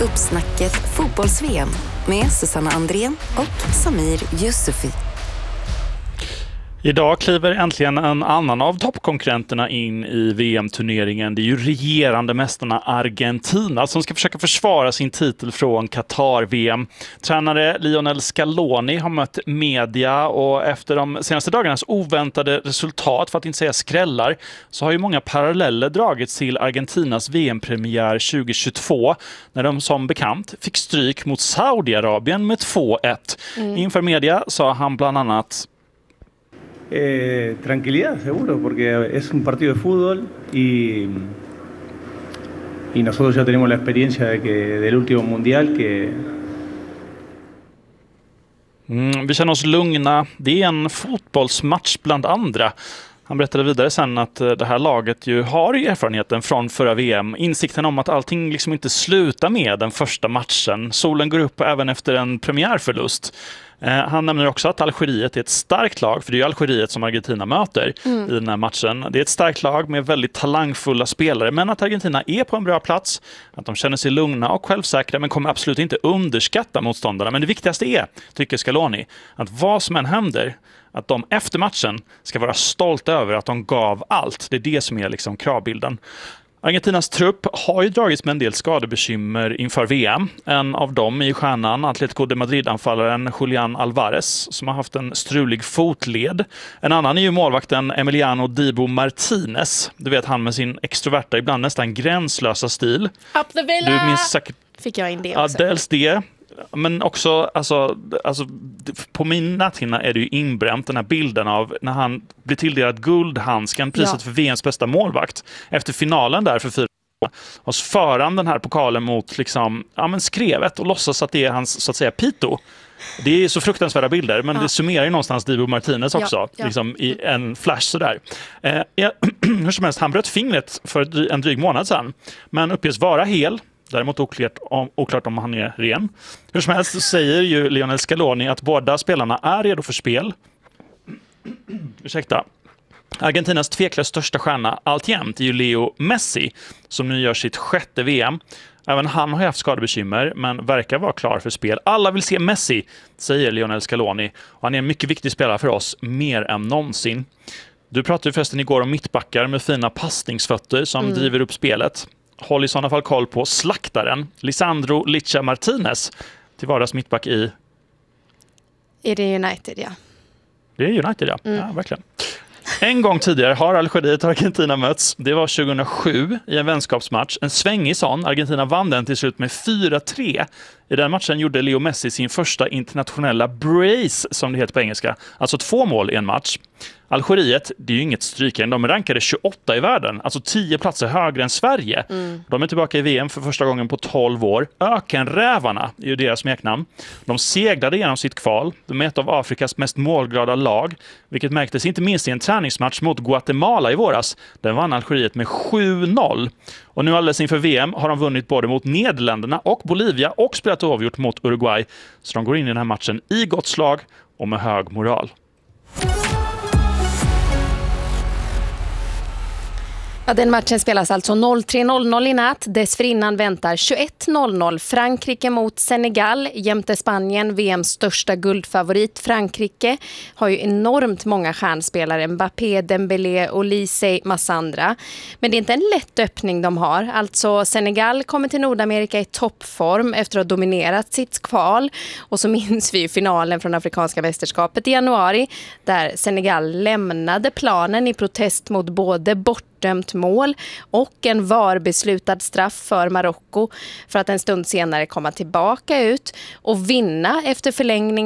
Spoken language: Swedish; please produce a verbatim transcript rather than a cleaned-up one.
Uppsnacket fotbolls-V M med Susanna Andrén och Samir Yusufi. Idag kliver äntligen en annan av toppkonkurrenterna in i V M-turneringen. Det är ju regerande mästarna Argentina som ska försöka försvara sin titel från Qatar-V M. Tränare Lionel Scaloni har mött media och efter de senaste dagarnas oväntade resultat, för att inte säga skrällar, så har ju många paralleller dragits till Argentinas V M-premiär tjugo tjugotvå när de som bekant fick stryk mot Saudiarabien med två ett. Mm. Inför media sa han bland annat: Eh, tranquilidad, seguro, porque es un partido de fútbol y, y nosotros ya tenemos la experiencia de que, del último mundial que... Mm, vi känner oss lugna. Det är en fotbollsmatch bland andra. Han berättade vidare sen att det här laget ju har erfarenheten från förra V M. Insikten om att allting liksom inte slutar med den första matchen. Solen går upp även efter en premiärförlust. Han nämner också att Algeriet är ett starkt lag, för det är ju Algeriet som Argentina möter mm. i den här matchen. Det är ett starkt lag med väldigt talangfulla spelare, men att Argentina är på en bra plats, att de känner sig lugna och självsäkra, men kommer absolut inte underskatta motståndarna. Men det viktigaste är, tycker Scaloni, att vad som än händer, att de efter matchen ska vara stolta över att de gav allt. Det är det som är liksom kravbilden. Argentinas trupp har ju dragits med en del skadebekymmer inför V M. En av dem är ju stjärnan, Atletico de Madrid-anfallaren Julián Álvarez, som har haft en strulig fotled. En annan är ju målvakten Emiliano Dibu Martínez. Du vet, han med sin extroverta, ibland nästan gränslösa stil. Up the villa! Du minns säkert... Fick jag in det också. Ja, dels det. Men också, alltså, alltså, på min näthinna är det ju inbränt den här bilden av när han blir tilldelad guldhandskan, priset ja. för V M:s bästa målvakt. Efter finalen där för fyra år. Och så för han den här pokalen mot liksom, ja, men skrevet och låtsas att det är hans, så att säga, pito. Det är så fruktansvärda bilder, men ja. det summerar ju någonstans Dibu Martínez också, ja, ja. liksom i en flash sådär. Eh, ja, hur som helst, han bröt fingret för en dryg månad sedan, men uppges vara hel. Däremot oklart om, oklart om han är ren. Hur som helst säger ju Lionel Scaloni att båda spelarna är redo för spel. Ursäkta. Argentinas tveklöst största stjärna alltjämt är ju Leo Messi, som nu gör sitt sjätte V M. Även han har haft skadebekymmer, men verkar vara klar för spel. Alla vill se Messi, säger Lionel Scaloni. Och han är en mycket viktig spelare för oss, mer än någonsin. Du pratade ju förresten igår om mittbackar med fina passningsfötter som mm. driver upp spelet. Håll i sådana fall koll på slaktaren Lisandro Licha Martínez, till vardags mittback i... Är det United, ja. Det är United, ja. Mm. Ja, verkligen. En gång tidigare har Algeriet och Argentina mötts. Det var tjugohundrasju i en vänskapsmatch. En svängig sån. Argentina vann den till slut med fyra tre. I den matchen gjorde Leo Messi sin första internationella brace, som det heter på engelska. Alltså två mål i en match. Algeriet, det är ju inget strykjärn. De rankade tjugoåtta i världen, alltså tio platser högre än Sverige. Mm. De är tillbaka i V M för första gången på tolv år. Ökenrävarna är ju deras smeknamn. De seglade genom sitt kval. De är ett av Afrikas mest målglada lag, vilket märktes inte minst i en träningsmatch mot Guatemala i våras. Den vann Algeriet med sju noll. Och nu alldeles inför V M har de vunnit både mot Nederländerna och Bolivia och spelat avgjort mot Uruguay. Så de går in i den här matchen i gott slag och med hög moral. Ja, den matchen spelas alltså noll tre noll noll i natt. Dessförinnan väntar tjugoett noll noll Frankrike mot Senegal. Jämte Spanien, V M:s största guldfavorit. Frankrike har ju enormt många stjärnspelare. Mbappé, Dembélé, Olise, massa andra. Men det är inte en lätt öppning de har. Alltså Senegal kommer till Nordamerika i toppform efter att ha dominerat sitt kval. Och så minns vi ju finalen från Afrikanska mästerskapet i januari, där Senegal lämnade planen i protest mot både bort dömt mål och en VAR-beslutad straff för Marocko, för att en stund senare komma tillbaka ut och vinna efter förlängning